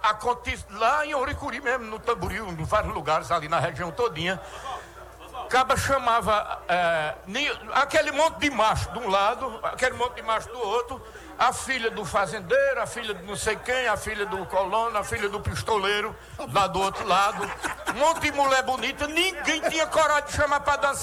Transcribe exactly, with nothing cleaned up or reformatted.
acontece lá em Ouricuri mesmo, no Tamboril, em vários lugares ali na região todinha. Caba chamava é, aquele monte de macho de um lado, aquele monte de macho do outro, a filha do fazendeiro, a filha de não sei quem, a filha do colono, a filha do pistoleiro, lá do outro lado. Um monte de mulher bonita, ninguém tinha coragem de chamar para dançar.